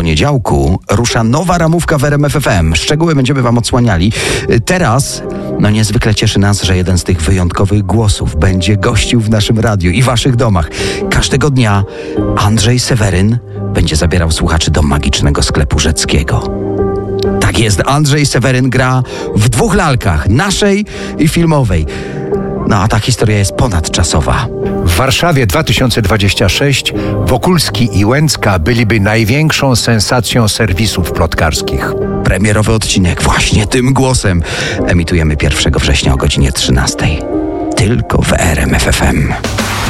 poniedziałku rusza nowa ramówka w RMF FM. Szczegóły będziemy wam odsłaniali. Teraz niezwykle cieszy nas, że jeden z tych wyjątkowych głosów będzie gościł w naszym radiu i waszych domach. Każdego dnia Andrzej Seweryn będzie zabierał słuchaczy do magicznego sklepu Rzeckiego. Tak jest, Andrzej Seweryn gra w 2 lalkach, naszej i filmowej. A ta historia jest ponadczasowa. W Warszawie 2026 Wokulski i Łęcka byliby największą sensacją serwisów plotkarskich. Premierowy odcinek właśnie tym głosem emitujemy 1 września o godzinie 13. Tylko w RMF FM.